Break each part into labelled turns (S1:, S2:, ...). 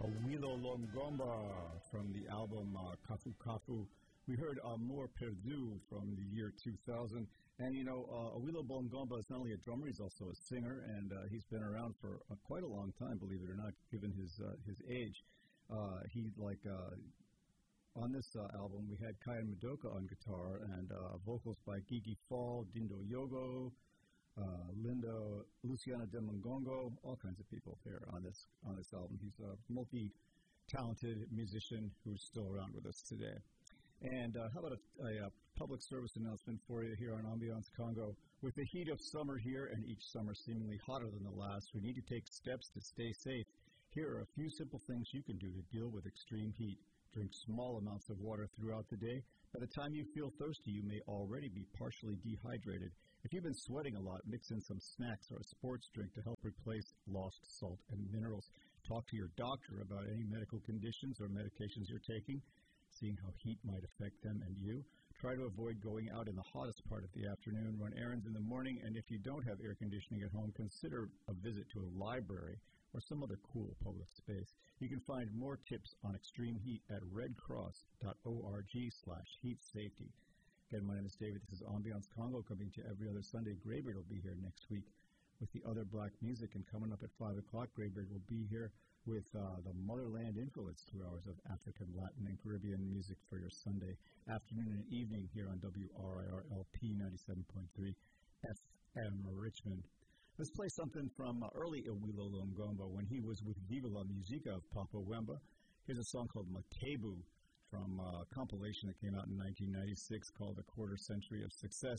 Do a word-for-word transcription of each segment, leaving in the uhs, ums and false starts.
S1: Awilo Longomba from the album uh, Kafu Kafu. We heard Amor Perdu from the year two thousand. And, you know, uh, Awilo Longomba is not only a drummer, he's also a singer, and uh, he's been around for uh, quite a long time, believe it or not, given his uh, his age. Uh, he, like, uh, on this uh, album, we had Kaya Madoka on guitar, and uh, vocals by Gigi Fall, Dindo Yogo, Uh, Linda, Luciana de Mongongo, all kinds of people here on this on this album. He's a multi-talented musician who's still around with us today. And uh, how about a, a, a public service announcement for you here on Ambiance Congo? With the heat of summer here, and each summer seemingly hotter than the last, we need to take steps to stay safe. Here are a few simple things you can do to deal with extreme heat. Drink small amounts of water throughout the day. By the time you feel thirsty, you may already be partially dehydrated. If you've been sweating a lot, mix in some snacks or a sports drink to help replace lost salt and minerals. Talk to your doctor about any medical conditions or medications you're taking, seeing how heat might affect them and you. Try to avoid going out in the hottest part of the afternoon. Run errands in the morning, and if you don't have air conditioning at home, consider a visit to a library or some other cool public space. You can find more tips on extreme heat at redcross.org slash heat safety. Again, my name is David. This is Ambiance Congo coming to you every other Sunday. Graybeard will be here next week with the other black music. And coming up at five o'clock, Graybeard will be here with uh, the Motherland Influence, two hours of African, Latin, and Caribbean music for your Sunday afternoon and evening here on W R I R L P ninety-seven point three F M Richmond. Let's play something from uh, early Awilo Longomba when he was with Viva La Musica of Papa Wemba. Here's a song called Matebu from a compilation that came out in nineteen ninety-six called A Quarter Century of Success.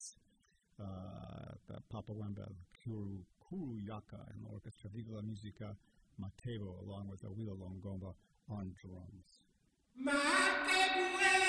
S1: Uh, Papa Wemba, Kuru, Kuru Yaka, and the orchestra Viva La Musica, Matebu, along with Awilo Longomba on drums.
S2: Matebu